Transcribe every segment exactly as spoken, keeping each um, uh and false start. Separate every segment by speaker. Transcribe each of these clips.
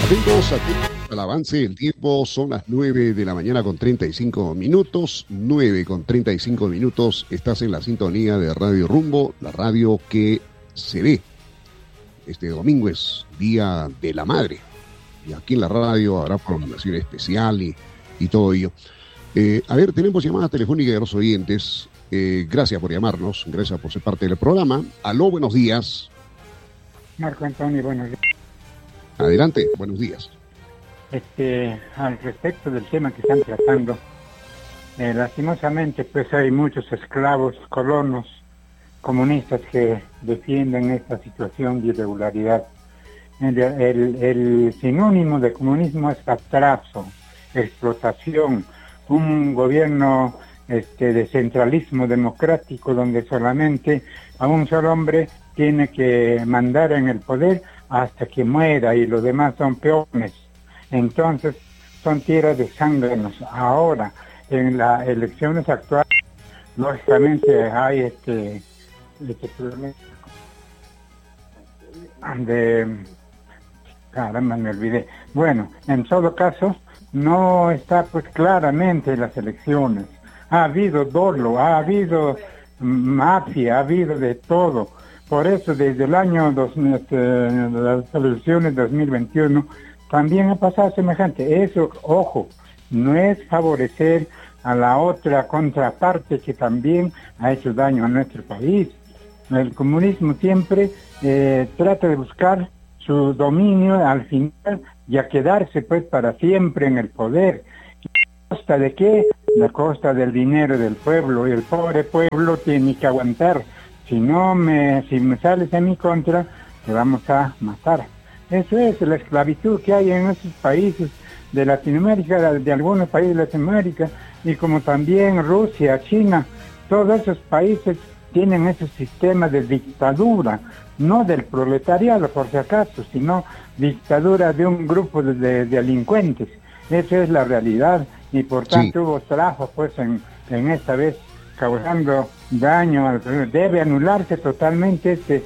Speaker 1: Atentos, atentos al avance del tiempo, son las nueve de la mañana con treinta y cinco minutos, nueve con treinta y cinco minutos, estás en la sintonía de Radio Rumbo, la radio que se ve. Este domingo es Día de la Madre, y aquí en la radio habrá programación especial y, y todo ello. Eh, a ver, tenemos llamadas telefónicas de los oyentes, eh, gracias por llamarnos, gracias por ser parte del programa. Aló, buenos días.
Speaker 2: Marco Antonio, buenos días.
Speaker 1: Adelante, buenos días.
Speaker 2: Este, al respecto del tema que están tratando, eh, lastimosamente pues hay muchos esclavos, colonos, comunistas que defienden esta situación de irregularidad. El, el, el sinónimo de comunismo es atraso, explotación, un gobierno este, de centralismo democrático donde solamente a un solo hombre tiene que mandar en el poder hasta que muera y los demás son peones. Entonces son tierras de zángano. Ahora, en las elecciones actuales, lógicamente hay este, este problema de... Caramba, me olvidé. Bueno, en todo caso, no está pues claramente en las elecciones. Ha habido dolo, ha habido mafia, ha habido de todo. Por eso, desde el año dos mil, este, las elecciones dos mil veintiuno, también ha pasado semejante. Eso, ojo, no es favorecer a la otra contraparte que también ha hecho daño a nuestro país. El comunismo siempre eh, trata de buscar su dominio al final y a quedarse pues para siempre en el poder. ¿A costa de qué? A costa del dinero del pueblo, y el pobre pueblo tiene que aguantar. Si no me, si me sales en mi contra, te vamos a matar. Eso es la esclavitud que hay en esos países de Latinoamérica, de algunos países de Latinoamérica, y como también Rusia, China, todos esos países tienen ese sistema de dictadura, no del proletariado por si acaso, sino dictadura de un grupo de, de, de delincuentes. Esa es la realidad, y por tanto sí. Hubo trabajo pues en, en esta vez causando daño al pueblo. Debe anularse totalmente este,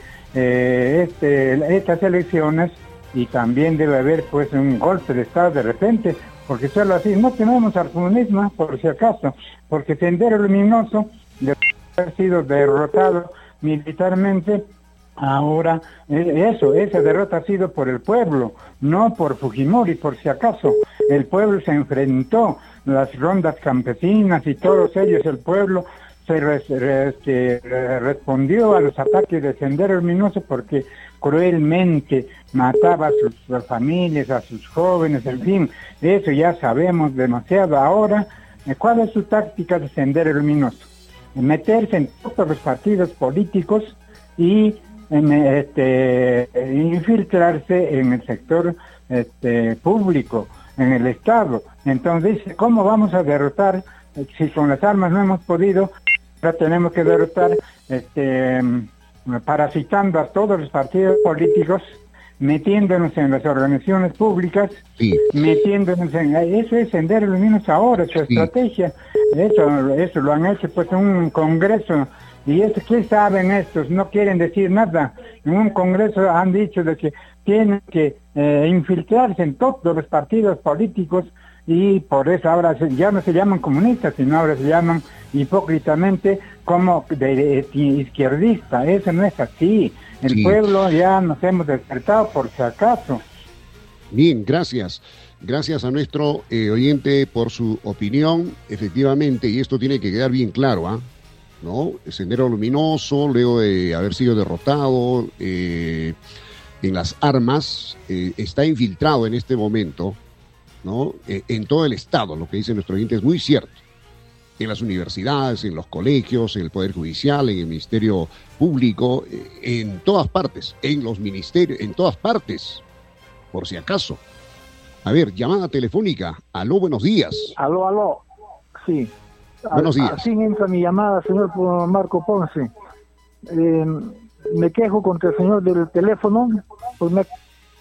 Speaker 2: eh, este, estas elecciones, y también debe haber pues un golpe de Estado de repente, porque solo así no tenemos al comunismo, por si acaso, porque Sendero Luminoso debe haber sido derrotado militarmente. Ahora, eso, esa derrota ha sido por el pueblo, no por Fujimori, por si acaso. El pueblo se enfrentó, las rondas campesinas y todos ellos, el pueblo se res, res, que respondió a los ataques de Sendero Luminoso porque cruelmente mataba a sus familias, a sus jóvenes, en fin, eso ya sabemos demasiado. Ahora, ¿cuál es su táctica de Sendero Luminoso? Meterse en todos los partidos políticos y en, este, infiltrarse en el sector este, público, en el Estado. Entonces dice, ¿cómo vamos a derrotar si con las armas no hemos podido? Ahora tenemos que derrotar este, parasitando a todos los partidos políticos, metiéndonos en las organizaciones públicas, sí. metiéndonos en... Eso es Sendero Luminoso ahora, su sí. estrategia. Eso, eso lo han hecho pues en un congreso. Y eso, ¿qué saben estos? No quieren decir nada. En un congreso han dicho de que tienen que eh, infiltrarse en todos los partidos políticos, y por eso ahora se, ya no se llaman comunistas, sino ahora se llaman hipócritamente como de, de, de izquierdista. Eso no es así. El sí. pueblo ya nos hemos despertado por si acaso.
Speaker 1: Bien, gracias. Gracias a nuestro eh, oyente por su opinión. Efectivamente, y esto tiene que quedar bien claro, ¿ah? ¿eh? ¿No? El Sendero Luminoso, luego de haber sido derrotado eh, en las armas, eh, está infiltrado en este momento, ¿no? Eh, en todo el Estado. Lo que dice nuestro oyente es muy cierto. En las universidades, en los colegios, en el Poder Judicial, en el Ministerio Público, eh, en todas partes, en los ministerios, en todas partes, por si acaso. A ver, llamada telefónica. Aló, buenos días.
Speaker 3: Aló, aló. Sí.
Speaker 1: Buenos días.
Speaker 3: Así entra mi llamada, señor Marco Ponce. Eh, me quejo contra el señor del teléfono, pues me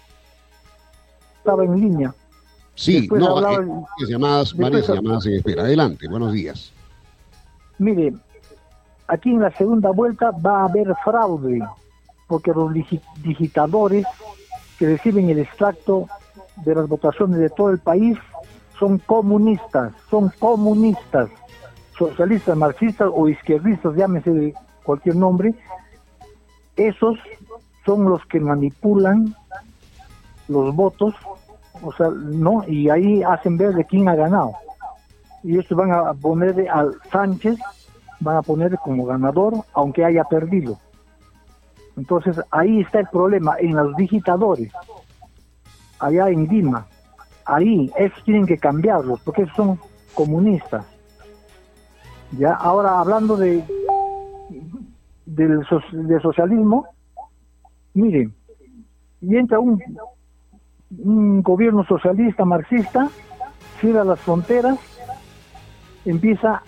Speaker 3: estaba en línea.
Speaker 1: Sí, Después no, hablaba, eh, llamadas, varias llamadas en espera. Adelante, buenos días.
Speaker 3: Mire, aquí en la segunda vuelta va a haber fraude, porque los digitadores que reciben el extracto de las votaciones de todo el país son comunistas, son comunistas, socialistas, marxistas o izquierdistas, llámese de cualquier nombre. Esos son los que manipulan los votos, o sea, no, y ahí hacen ver de quién ha ganado. Y ellos van a poner al Sánchez, van a poner como ganador, aunque haya perdido. Entonces ahí está el problema, en los digitadores, allá en Lima. Ahí, esos tienen que cambiarlos, porque esos son comunistas. Ya, ahora hablando de del so, de socialismo, miren, y entra un, un gobierno socialista, marxista, cierra las fronteras, empieza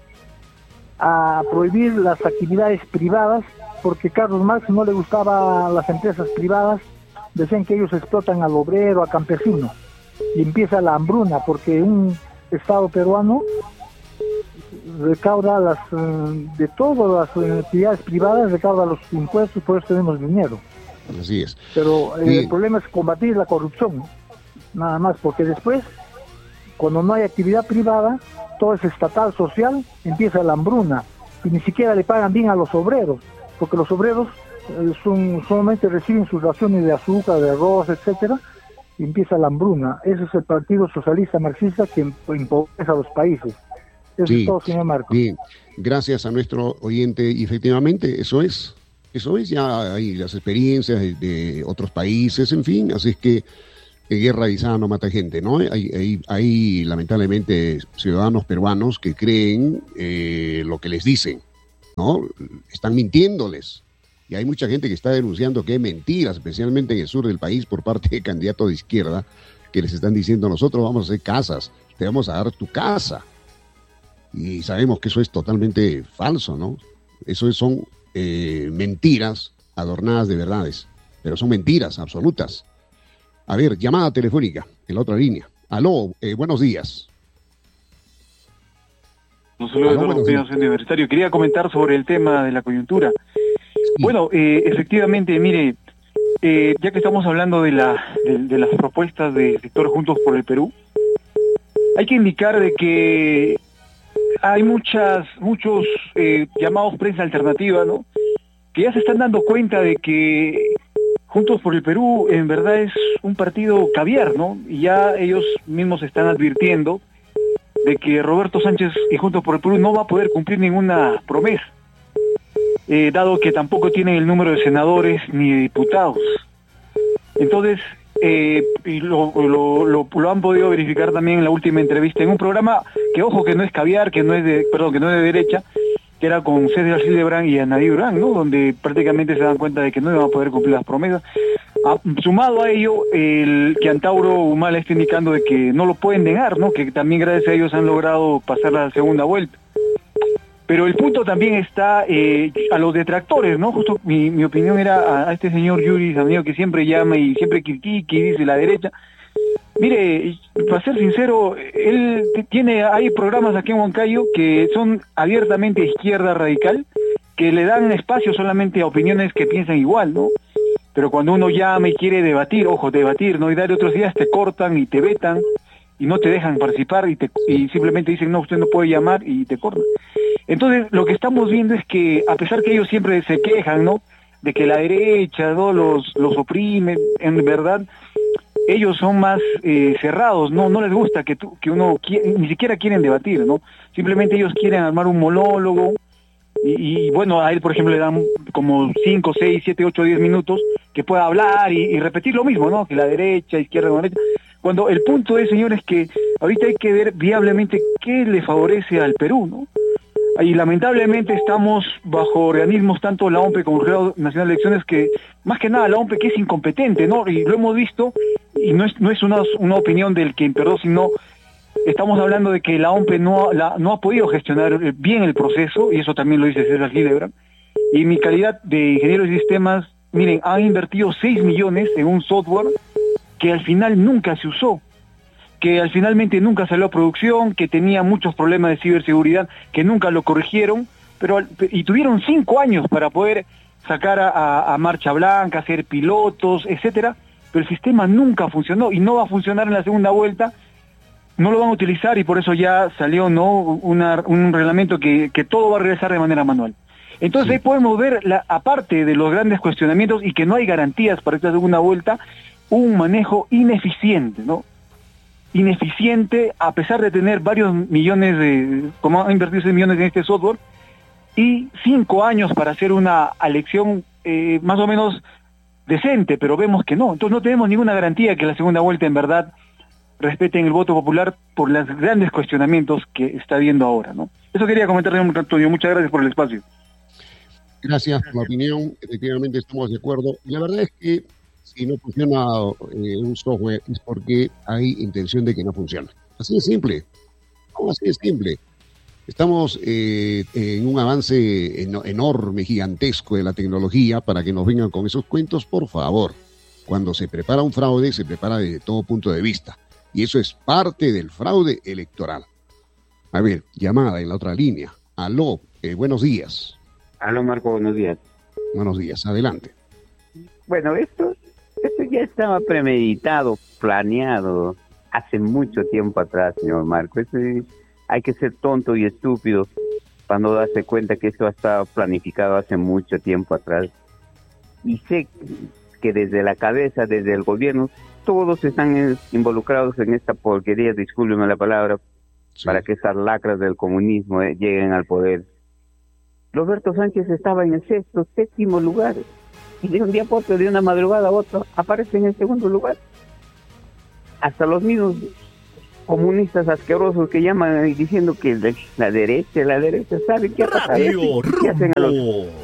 Speaker 3: a prohibir las actividades privadas, porque Carlos Marx no le gustaba las empresas privadas, decían que ellos explotan al obrero, al campesino, y empieza la hambruna, porque un Estado peruano recauda las de todas las actividades privadas, recauda los impuestos, por eso tenemos dinero.
Speaker 1: Así es.
Speaker 3: Pero eh, el problema es combatir la corrupción, nada más, porque después, cuando no hay actividad privada, todo es estatal, social, empieza la hambruna, y ni siquiera le pagan bien a los obreros, porque los obreros eh, son, solamente reciben sus raciones de azúcar, de arroz, etcétera, y empieza la hambruna. Ese es el Partido Socialista Marxista que empobrece a los países. Eso
Speaker 1: sí,
Speaker 3: es todo, señor Marcos.
Speaker 1: Bien, gracias a nuestro oyente, y efectivamente, eso es, eso es, ya hay las experiencias de, de otros países, en fin, así es que en guerra avisada no mata gente, ¿no? Hay, hay, hay lamentablemente ciudadanos peruanos que creen eh, lo que les dicen, ¿no? Están mintiéndoles. Y hay mucha gente que está denunciando que hay mentiras, especialmente en el sur del país, por parte de candidatos de izquierda, que les están diciendo, nosotros vamos a hacer casas, te vamos a dar tu casa. Y sabemos que eso es totalmente falso, ¿no? Eso son eh, mentiras adornadas de verdades, pero son mentiras absolutas. A ver, llamada telefónica en la otra línea. Aló, eh, buenos días.
Speaker 4: Un saludo a todos los universitarios. Quería comentar sobre el tema de la coyuntura. Sí. Bueno, eh, efectivamente, mire, eh, ya que estamos hablando de, la, de, de las propuestas de sector Juntos por el Perú, hay que indicar de que hay muchas, muchos eh, llamados prensa alternativa, ¿no?, que ya se están dando cuenta de que Juntos por el Perú en verdad es un partido caviar, ¿no? Y ya ellos mismos están advirtiendo de que Roberto Sánchez y Juntos por el Perú no va a poder cumplir ninguna promesa, eh, dado que tampoco tienen el número de senadores ni de diputados. Entonces, eh, y lo, lo, lo, lo han podido verificar también en la última entrevista en un programa que, ojo, que no es caviar, que no es de, perdón, que no es de derecha, que era con César Hildebrand y Anaí Durán, ¿no?, donde prácticamente se dan cuenta de que no iban a poder cumplir las promesas. Ah, sumado a ello, el que Antauro Humala está indicando de que no lo pueden negar, ¿no?, que también gracias a ellos han logrado pasar la segunda vuelta. Pero el punto también está eh, a los detractores, ¿no? Justo mi, mi opinión era a, a este señor Yuri Amigo, que siempre llama y siempre critica y dice la derecha. Mire, para ser sincero, él tiene, hay programas aquí en Huancayo que son abiertamente izquierda radical, que le dan espacio solamente a opiniones que piensan igual, ¿no? Pero cuando uno llama y quiere debatir, ojo, debatir, ¿no?, y darle otros días, te cortan y te vetan y no te dejan participar y, te, y simplemente dicen, no, usted no puede llamar, y te cortan. Entonces, lo que estamos viendo es que, a pesar que ellos siempre se quejan, ¿no?, de que la derecha, ¿no?, los, los oprime, en verdad, ellos son más eh, cerrados, no no les gusta que tú, que uno quiere, ni siquiera quieren debatir, ¿no? Simplemente ellos quieren armar un monólogo y, y bueno, a él, por ejemplo, le dan como cinco, seis, siete, ocho, diez minutos que pueda hablar y, y repetir lo mismo, ¿no?, que la derecha, izquierda, derecha. Cuando el punto es, señores, que ahorita hay que ver viablemente qué le favorece al Perú, ¿no? Y lamentablemente estamos bajo organismos, tanto la O M P como el Jurado Nacional de Elecciones, que más que nada la O M P que es incompetente, ¿no? Y lo hemos visto, y no es no es una, una opinión del que imperó, sino estamos hablando de que la O M P no, la, no ha podido gestionar bien el proceso, y eso también lo dice César Hildebrand. Y en mi calidad de ingeniero de sistemas, miren, han invertido seis millones en un software que al final nunca se usó, que al finalmente nunca salió a producción, que tenía muchos problemas de ciberseguridad, que nunca lo corrigieron, pero y tuvieron cinco años para poder sacar a, a, a marcha blanca, hacer pilotos, etcétera, pero el sistema nunca funcionó y no va a funcionar en la segunda vuelta. No lo van a utilizar y por eso ya salió no una, un reglamento que, que todo va a regresar de manera manual. Entonces sí. Ahí podemos ver, la, aparte de los grandes cuestionamientos y que no hay garantías para esta segunda vuelta, un manejo ineficiente, ¿no? Ineficiente, a pesar de tener varios millones de, como han invertido millones en este software, y cinco años para hacer una elección eh, más o menos decente, pero vemos que no. Entonces no tenemos ninguna garantía que la segunda vuelta en verdad respeten el voto popular por los grandes cuestionamientos que está habiendo ahora, ¿no? Eso quería comentar, señor Antonio. Muchas gracias por el espacio.
Speaker 1: Gracias por la opinión. Efectivamente estamos de acuerdo. Y la verdad es que si no funciona eh, un software es porque hay intención de que no funcione. Así de simple. No, así de simple. Estamos eh, en un avance en, enorme, gigantesco de la tecnología para que nos vengan con esos cuentos, por favor. Cuando se prepara un fraude, se prepara desde todo punto de vista. Y eso es parte del fraude electoral. A ver, llamada en la otra línea. Aló, eh, buenos días.
Speaker 5: Aló, Marco, buenos días.
Speaker 1: Buenos días, adelante.
Speaker 5: Bueno, esto, esto ya estaba premeditado, planeado hace mucho tiempo atrás, señor Marco. Esto es, hay que ser tonto y estúpido para no darse cuenta que esto ha estado planificado hace mucho tiempo atrás. Y sé que desde la cabeza, desde el gobierno, todos están involucrados en esta porquería, discúlpeme la palabra, sí, para que esas lacras del comunismo eh, lleguen al poder. Roberto Sánchez estaba en el sexto, séptimo lugar, y de un día por otro, de una madrugada a otra, aparece en el segundo lugar. Hasta los mismos comunistas asquerosos que llaman diciendo que la derecha, la derecha, ¿sabe qué ha pasado? ¿Qué hacen a los...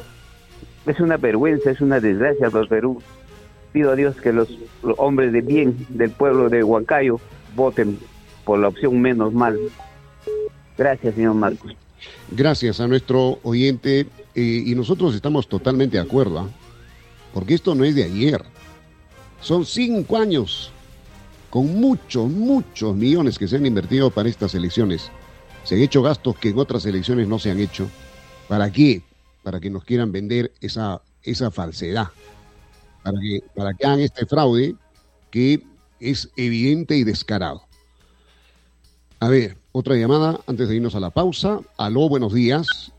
Speaker 5: Es una vergüenza, es una desgracia para el Perú. Pido a Dios que los, los hombres de bien del pueblo de Huancayo voten por la opción menos mal. Gracias, señor Marcos.
Speaker 1: Gracias a nuestro oyente, eh, y nosotros estamos totalmente de acuerdo, ¿eh? Porque esto no es de ayer. Son cinco años con muchos, muchos millones que se han invertido para estas elecciones. Se han hecho gastos que en otras elecciones no se han hecho. ¿Para qué? Para que nos quieran vender esa, esa falsedad. Para que, para que hagan este fraude que es evidente y descarado. A ver, otra llamada antes de irnos a la pausa. Aló, buenos días.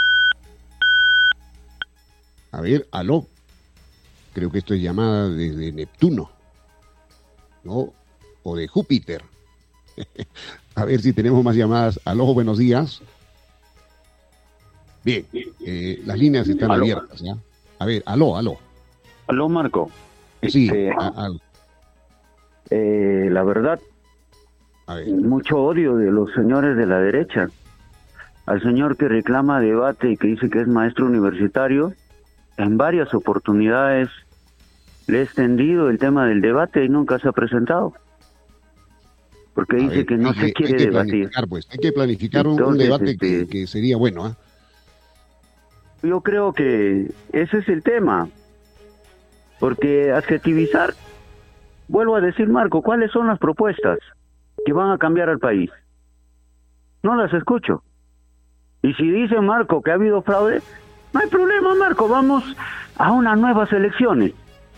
Speaker 1: A ver, aló. Creo que esto es llamada desde Neptuno, ¿no? O de Júpiter. A ver si tenemos más llamadas. Aló, buenos días. Bien, eh, las líneas están aló. abiertas, ¿ya? A ver, aló, aló.
Speaker 6: Aló, Marco.
Speaker 1: Sí,
Speaker 6: este,
Speaker 1: a, a,
Speaker 6: eh, la verdad,
Speaker 1: a ver.
Speaker 6: mucho odio de los señores de la derecha. Al señor que reclama debate y que dice que es maestro universitario, en varias oportunidades le he extendido el tema del debate y nunca se ha presentado. Porque a dice ver, que no se que, quiere hay que debatir.
Speaker 1: Pues, hay que planificar Entonces, un, un debate este, que, que sería bueno, ¿eh?
Speaker 6: Yo creo que ese es el tema. Porque adjetivizar, vuelvo a decir, Marco, ¿cuáles son las propuestas que van a cambiar al país? No las escucho. Y si dice Marco que ha habido fraude, no hay problema, Marco, vamos a unas nuevas elecciones.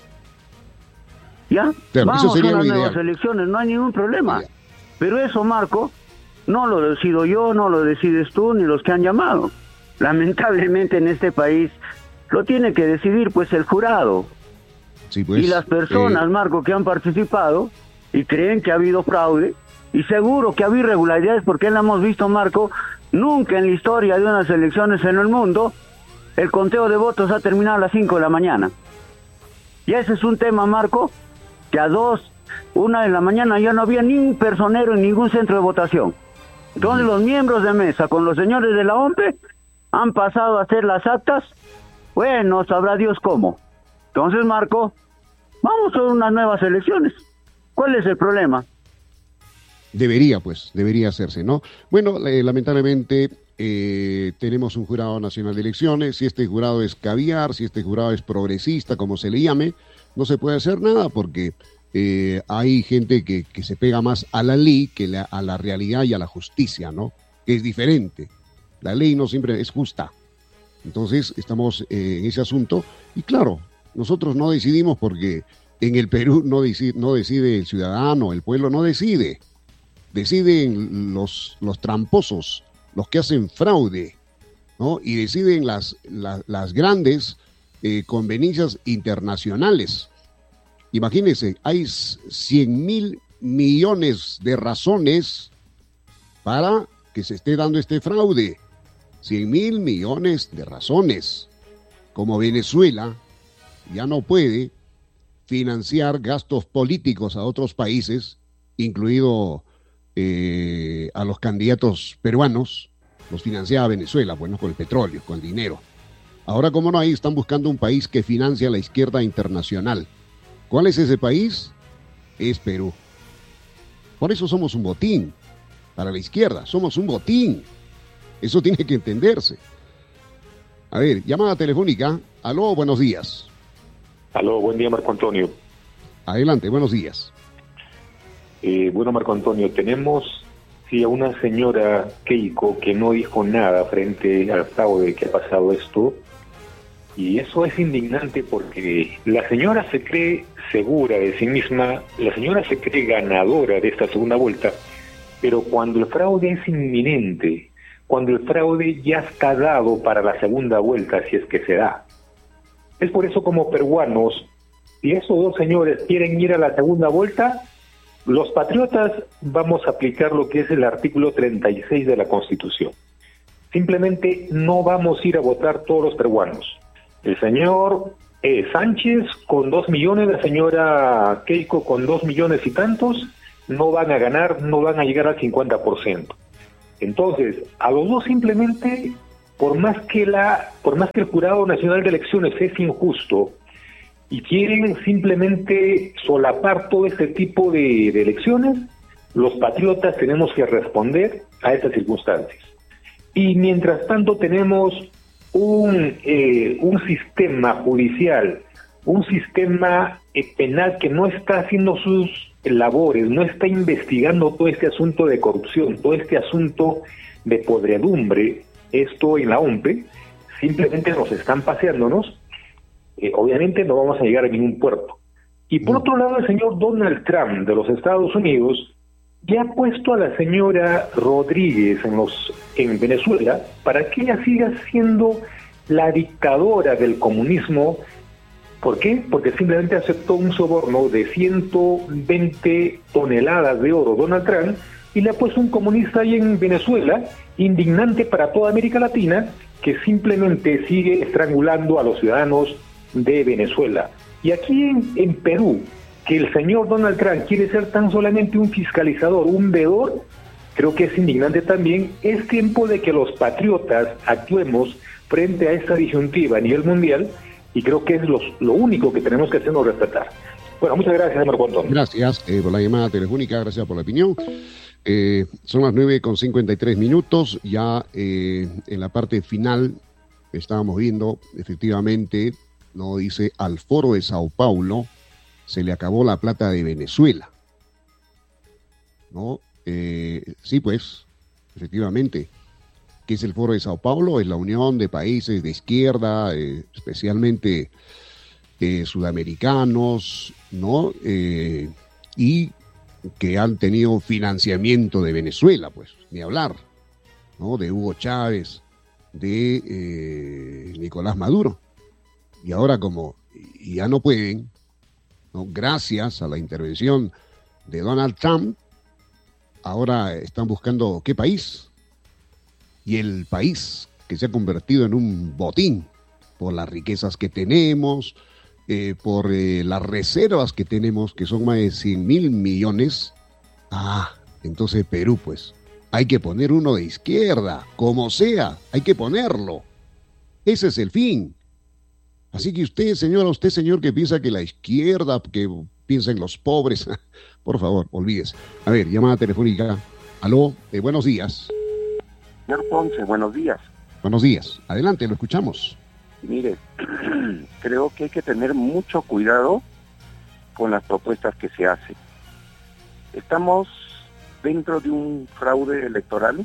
Speaker 6: ¿Ya?
Speaker 1: Claro,
Speaker 6: vamos
Speaker 1: eso sería
Speaker 6: a unas
Speaker 1: lo
Speaker 6: nuevas
Speaker 1: ideal.
Speaker 6: elecciones, no hay ningún problema. Pero eso, Marco, no lo decido yo, no lo decides tú, ni los que han llamado. Lamentablemente en este país lo tiene que decidir pues el jurado.
Speaker 1: Sí, pues,
Speaker 6: y las personas,
Speaker 1: eh...
Speaker 6: Marco, que han participado y creen que ha habido fraude, y seguro que ha habido irregularidades, porque la hemos visto, Marco, nunca en la historia de unas elecciones en el mundo, el conteo de votos ha terminado a las cinco de la mañana. Y ese es un tema, Marco, que a dos, una de la mañana ya no había ni un personero en ningún centro de votación. Entonces los miembros de mesa con los señores de la O M P E han pasado a hacer las actas, bueno, sabrá Dios cómo. Entonces, Marco, vamos a unas nuevas elecciones. ¿Cuál es el problema?
Speaker 1: Debería, pues, debería hacerse, ¿no? Bueno, eh, lamentablemente eh, tenemos un jurado nacional de elecciones. Si este jurado es caviar, si este jurado es progresista, como se le llame, no se puede hacer nada porque eh, hay gente que, que se pega más a la ley que la, a la realidad y a la justicia, ¿no? Que es diferente. La ley no siempre es justa. Entonces, estamos eh, en ese asunto. Y claro, nosotros no decidimos porque En el Perú no decide, no decide el ciudadano, el pueblo no decide. Deciden los, los tramposos, los que hacen fraude, ¿no? Y deciden las, las, las grandes eh, conveniencias internacionales. Imagínense, hay cien mil millones de razones para que se esté dando este fraude. cien mil millones de razones. Como Venezuela ya no puede financiar gastos políticos a otros países, incluido eh, a los candidatos peruanos, los financiaba Venezuela, bueno, con el petróleo, con el dinero. Ahora, como no, ahí están buscando un país que financia a la izquierda internacional. ¿Cuál es ese país? Es Perú. Por eso somos un botín. Para la izquierda, somos un botín. Eso tiene que entenderse. A ver, llamada telefónica. Aló, buenos días.
Speaker 7: Aló, buen día, Marco Antonio.
Speaker 1: Adelante, buenos días.
Speaker 7: Eh, bueno, Marco Antonio, tenemos sí, a una señora Keiko que no dijo nada frente al fraude que ha pasado esto. Y eso es indignante porque la señora se cree segura de sí misma, la señora se cree ganadora de esta segunda vuelta, pero cuando el fraude es inminente, cuando el fraude ya está dado para la segunda vuelta, si es que se da. Es por eso como peruanos, si esos dos señores quieren ir a la segunda vuelta, los patriotas vamos a aplicar lo que es el artículo treinta y seis de la Constitución. Simplemente no vamos a ir a votar todos los peruanos. El señor eh, Sánchez con dos millones, la señora Keiko con dos millones y tantos, no van a ganar, no van a llegar al cincuenta por ciento. Entonces, a los dos simplemente, por más que la, por más que el Jurado Nacional de Elecciones es injusto y quieren simplemente solapar todo este tipo de, de elecciones, los patriotas tenemos que responder a estas circunstancias. Y mientras tanto tenemos un, eh, un sistema judicial, un sistema eh, penal que no está haciendo sus labores, no está investigando todo este asunto de corrupción, todo este asunto de podredumbre, esto en la O M P E, simplemente nos están paseándonos, eh, obviamente no vamos a llegar a ningún puerto. Y por otro lado, el señor Donald Trump de los Estados Unidos ya ha puesto a la señora Rodríguez en, los, en Venezuela para que ella siga siendo la dictadora del comunismo. ¿Por qué? Porque simplemente aceptó un soborno de ciento veinte toneladas de oro Donald Trump y le ha puesto un comunista ahí en Venezuela, indignante para toda América Latina, que simplemente sigue estrangulando a los ciudadanos de Venezuela. Y aquí en, en Perú, que el señor Donald Trump quiere ser tan solamente un fiscalizador, un veedor, creo que es indignante también. Es tiempo de que los patriotas actuemos frente a esta disyuntiva a nivel mundial, y creo que es los, lo único que tenemos que hacernos respetar. Bueno, muchas gracias, Marco Antonio.
Speaker 1: Gracias eh, por la llamada telefónica, gracias por la opinión. Eh, son las nueve con cincuenta y tres minutos, ya eh, en la parte final estábamos viendo, efectivamente, no dice, al Foro de Sao Paulo se le acabó la plata de Venezuela. ¿No? Eh, sí, pues, efectivamente. ¿Qué es el Foro de Sao Paulo? Es la unión de países de izquierda, eh, especialmente eh, sudamericanos, ¿no? Eh, y que han tenido financiamiento de Venezuela, pues, ni hablar, ¿no? De Hugo Chávez, de eh, Nicolás Maduro. Y ahora como ya no pueden, ¿no? Gracias a la intervención de Donald Trump, ahora están buscando qué país. Y el país que se ha convertido en un botín por las riquezas que tenemos, eh, por eh, las reservas que tenemos, que son más de cien mil millones. Ah, entonces Perú, pues, hay que poner uno de izquierda, como sea, hay que ponerlo. Ese es el fin. Así que usted, señora, usted, señor, que piensa que la izquierda, que piensa en los pobres, por favor, olvídese. A ver, llamada telefónica. Aló, eh, buenos días.
Speaker 8: Señor Ponce, buenos días.
Speaker 1: Buenos días. Adelante, lo escuchamos.
Speaker 8: Mire, creo que hay que tener mucho cuidado con las propuestas que se hacen. Estamos dentro de un fraude electoral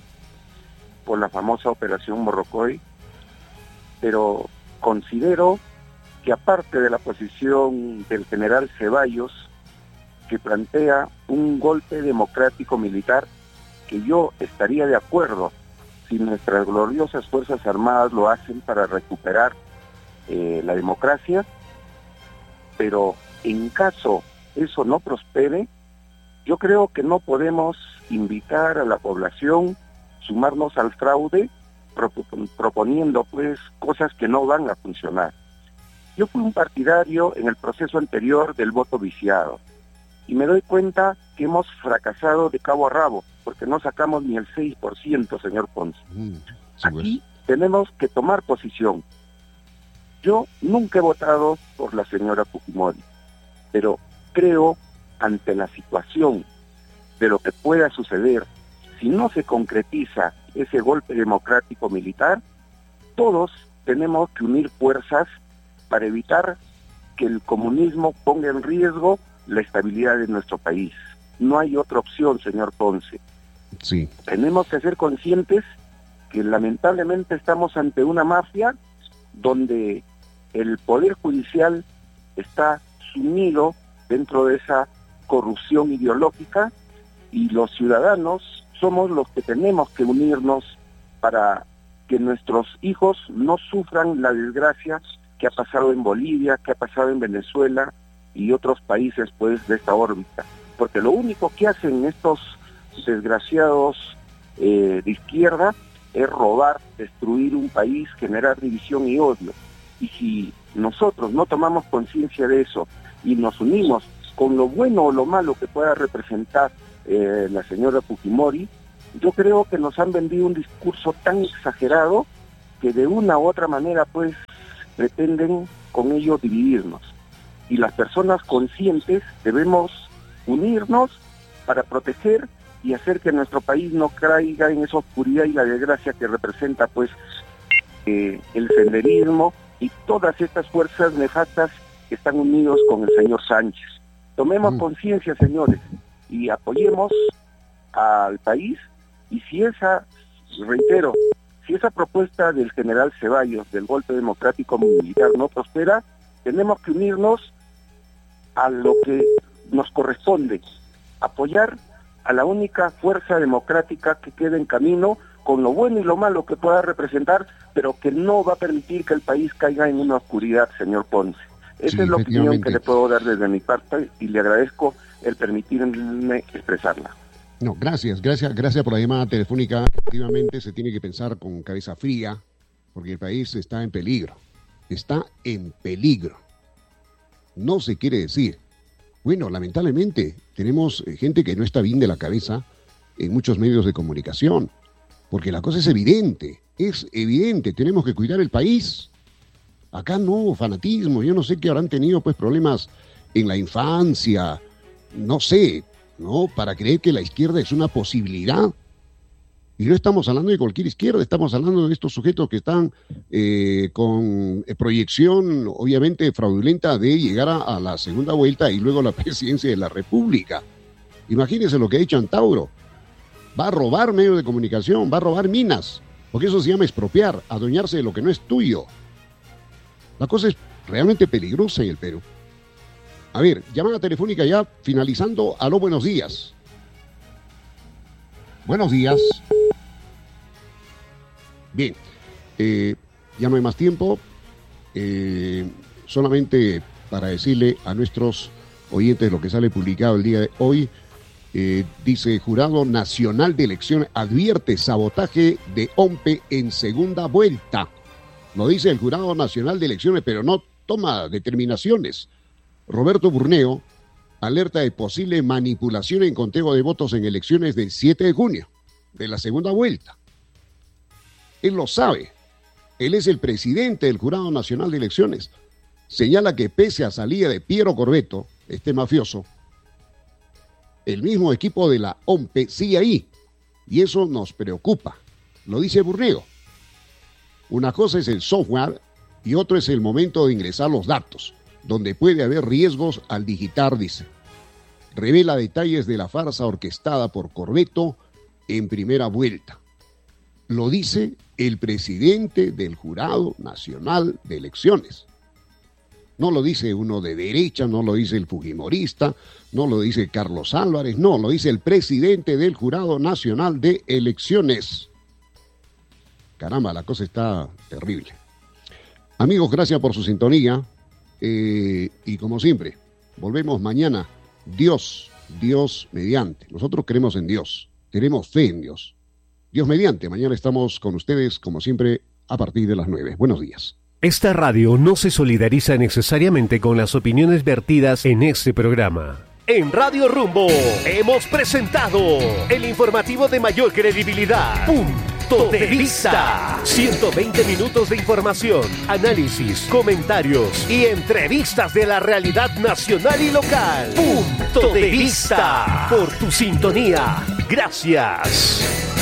Speaker 8: por la famosa Operación Morrocoy, pero considero que aparte de la posición del general Ceballos, que plantea un golpe democrático militar, que yo estaría de acuerdo si nuestras gloriosas Fuerzas Armadas lo hacen para recuperar eh, la democracia, pero en caso eso no prospere, yo creo que no podemos invitar a la población, sumarnos al fraude, proponiendo pues cosas que no van a funcionar. Yo fui un partidario en el proceso anterior del voto viciado y me doy cuenta que hemos fracasado de cabo a rabo porque no sacamos ni el seis por ciento, señor Ponce. Mm, sí, Aquí pues. tenemos que tomar posición. Yo nunca he votado por la señora Fujimori, pero creo ante la situación de lo que pueda suceder, si no se concretiza ese golpe democrático militar, todos tenemos que unir fuerzas para evitar que el comunismo ponga en riesgo la estabilidad de nuestro país. No hay otra opción, señor Ponce.
Speaker 1: Sí.
Speaker 8: Tenemos que ser conscientes que lamentablemente estamos ante una mafia donde el Poder Judicial está sumido dentro de esa corrupción ideológica y los ciudadanos somos los que tenemos que unirnos para que nuestros hijos no sufran la desgracia que ha pasado en Bolivia, que ha pasado en Venezuela y otros países pues de esta órbita. Porque lo único que hacen estos desgraciados eh, de izquierda es robar, destruir un país, generar división y odio. Y si nosotros no tomamos conciencia de eso y nos unimos con lo bueno o lo malo que pueda representar eh, la señora Fujimori, yo creo que nos han vendido un discurso tan exagerado que de una u otra manera pues pretenden con ello dividirnos. Y las personas conscientes debemos unirnos para proteger y hacer que nuestro país no caiga en esa oscuridad y la desgracia que representa pues eh, el senderismo y todas estas fuerzas nefastas que están unidos con el señor Sánchez. Tomemos mm. conciencia, señores, y apoyemos al país, y si esa, reitero, si esa propuesta del general Ceballos del golpe democrático militar no prospera, tenemos que unirnos a lo que nos corresponde, apoyar a la única fuerza democrática que quede en camino, con lo bueno y lo malo que pueda representar, pero que no va a permitir que el país caiga en una oscuridad, señor Ponce. Esa
Speaker 1: sí,
Speaker 8: es la opinión que le puedo dar desde mi parte y le agradezco el permitirme expresarla.
Speaker 1: No, gracias, gracias, gracias por la llamada telefónica. Efectivamente se tiene que pensar con cabeza fría, porque el país está en peligro, está en peligro. No se quiere decir. Bueno, lamentablemente tenemos gente que no está bien de la cabeza en muchos medios de comunicación, porque la cosa es evidente, es evidente, tenemos que cuidar el país. Acá no, fanatismo, yo no sé qué habrán tenido pues problemas en la infancia, no sé, ¿no? Para creer que la izquierda es una posibilidad. Y no estamos hablando de cualquier izquierda, estamos hablando de estos sujetos que están eh, con proyección, obviamente, fraudulenta de llegar a, a la segunda vuelta y luego a la presidencia de la República. Imagínense lo que ha hecho Antauro. Va a robar medios de comunicación, va a robar minas, porque eso se llama expropiar, adueñarse de lo que no es tuyo. La cosa es realmente peligrosa en el Perú. A ver, llamada telefónica ya finalizando. Aló, buenos días. Buenos días. Bien, eh, ya no hay más tiempo. Eh, solamente para decirle a nuestros oyentes lo que sale publicado el día de hoy. Eh, dice, Jurado Nacional de Elecciones advierte sabotaje de O M P E en segunda vuelta. Lo dice el Jurado Nacional de Elecciones, pero no toma determinaciones. Roberto Burneo alerta de posible manipulación en conteo de votos en elecciones del siete de junio, de la segunda vuelta. Él lo sabe. Él es el presidente del Jurado Nacional de Elecciones. Señala que pese a salida de Piero Corvetto, este mafioso, el mismo equipo de la O M P E sigue ahí. Y eso nos preocupa. Lo dice Burneo. Una cosa es el software y otro es el momento de ingresar los datos, donde puede haber riesgos al digitar, dice. Revela detalles de la farsa orquestada por Corvetto en primera vuelta. Lo dice el presidente del Jurado Nacional de Elecciones. No lo dice uno de derecha, no lo dice el fujimorista, no lo dice Carlos Álvarez, no, lo dice el presidente del Jurado Nacional de Elecciones. Caramba, la cosa está terrible. Amigos, gracias por su sintonía. Eh, y como siempre, volvemos mañana. Dios, Dios mediante. Nosotros creemos en Dios, tenemos fe en Dios. Dios mediante, mañana estamos con ustedes, como siempre, a partir de las nueve. Buenos días.
Speaker 9: Esta radio no se solidariza necesariamente con las opiniones vertidas en este programa. En Radio Rumbo hemos presentado el informativo de mayor credibilidad. Punto de Vista. ciento veinte minutos de información, análisis, comentarios y entrevistas de la realidad nacional y local. Punto de Vista. Por tu sintonía. Gracias.